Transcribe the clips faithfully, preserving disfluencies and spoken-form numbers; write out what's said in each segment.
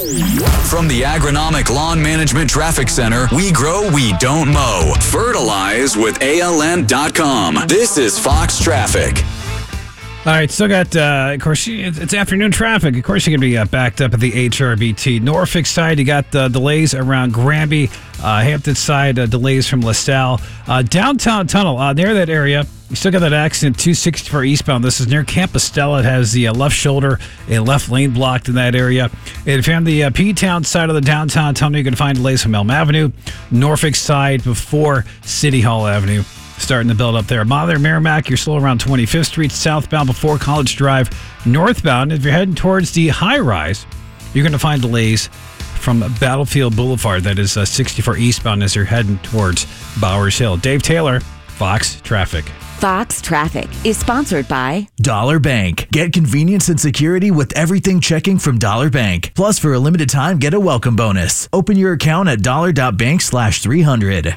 From the Agronomic Lawn Management Traffic Center, we grow, we don't mow. Fertilize with A L N dot com. This is Fox Traffic. All right, still got, uh, of course, it's afternoon traffic. Of course, you're going to be uh, backed up at the H R B T. Norfolk side, you got uh, delays around Granby. Uh, Hampton side, uh, delays from LaSalle. Uh, downtown Tunnel, uh, near that area, you still got that accident, two sixty-four eastbound. This is near Campostella. It has the uh, left shoulder, a left lane blocked in that area. And from the uh, P-Town side of the downtown tunnel, you can find delays from Elm Avenue. Norfolk side before City Hall Avenue. Starting to build up there. Mother Merrimack, you're still around twenty-fifth Street, southbound before College Drive. Northbound, if you're heading towards the high rise, you're going to find delays from Battlefield Boulevard. That is uh, sixty-four eastbound as you're heading towards Bowers Hill. Dave Taylor, Fox Traffic. Fox Traffic is sponsored by Dollar Bank. Get convenience and security with everything checking from Dollar Bank. Plus, for a limited time, get a welcome bonus. Open your account at dollar.bank slash 300.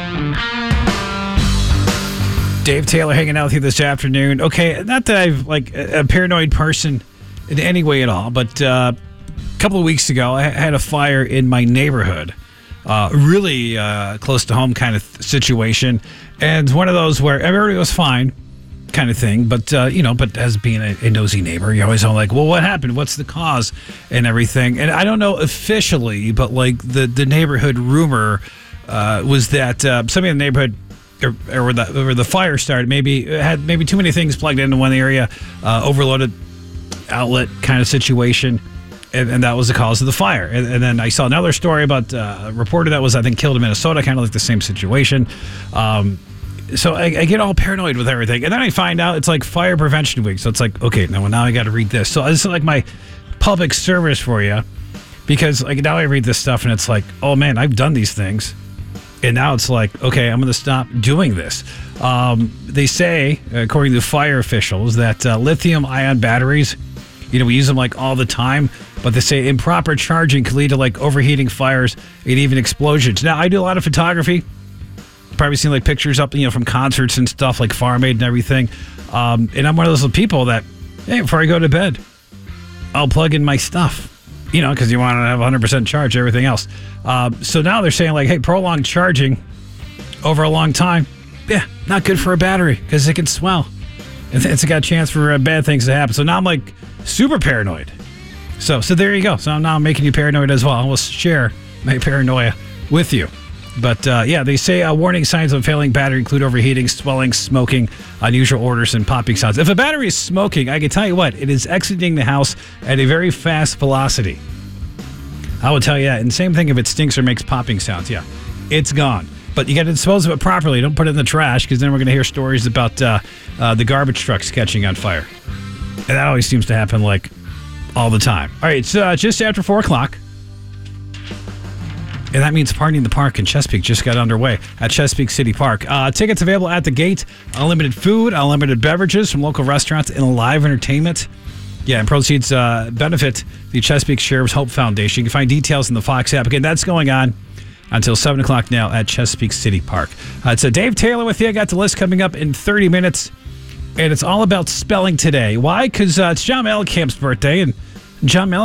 Dave Taylor hanging out with you this afternoon. Okay, not that I've like a paranoid person in any way at all, but uh, a couple of weeks ago, I had a fire in my neighborhood. Uh, really uh, close to home kind of situation. And one of those where everybody was fine kind of thing. But, uh, you know, but as being a, a nosy neighbor, you're always all like, well, what happened? What's the cause and everything? And I don't know officially, but like the, the neighborhood rumor uh, was that uh, somebody in the neighborhood Or, or, the, or the fire started, maybe had maybe too many things plugged into one area, uh, overloaded outlet kind of situation, and, and that was the cause of the fire. And, and then I saw another story about uh, a reporter that was, I think, killed in Minnesota, kind of like the same situation. Um, so I, I get all paranoid with everything, and then I find out it's like Fire Prevention Week. So it's like, okay, now now I got to read this. So this is like my public service for you, because like now I read this stuff and it's like, oh man, I've done these things. And now it's like, okay, I'm going to stop doing this. Um, they say, according to fire officials, that uh, lithium-ion batteries, you know, we use them like all the time, but they say improper charging can lead to like overheating fires and even explosions. Now, I do a lot of photography. Probably seen like pictures up, you know, from concerts and stuff like Farm Aid and everything. Um, and I'm one of those people that, hey, before I go to bed, I'll plug in my stuff. You know, because you want to have one hundred percent charge, everything else. Uh, so now they're saying, like, hey, prolonged charging over a long time, yeah, not good for a battery because it can swell. And it's got a chance for uh, bad things to happen. So now I'm, like, super paranoid. So so there you go. So now I'm making you paranoid as well. I will share my paranoia with you. But, uh, yeah, they say uh, warning signs of a failing battery include overheating, swelling, smoking, unusual odors, and popping sounds. If a battery is smoking, I can tell you what, it is exiting the house at a very fast velocity. I will tell you that. And same thing if it stinks or makes popping sounds. Yeah, it's gone. But you got to dispose of it properly. Don't put it in the trash, because then we're going to hear stories about uh, uh, the garbage trucks catching on fire. And that always seems to happen, like, all the time. All right, it's uh, just after four o'clock. And that means Party in the Park in Chesapeake just got underway at Chesapeake City Park. Uh, tickets available at the gate. Unlimited food, unlimited beverages from local restaurants, and live entertainment. Yeah, and proceeds uh, benefit the Chesapeake Sheriff's Hope Foundation. You can find details in the Fox app. Again, that's going on until seven o'clock now at Chesapeake City Park. Uh, it's uh, Dave Taylor with you. I got the list coming up in thirty minutes. And it's all about spelling today. Why? Because uh, it's John Mellencamp's birthday. And John Mellencamp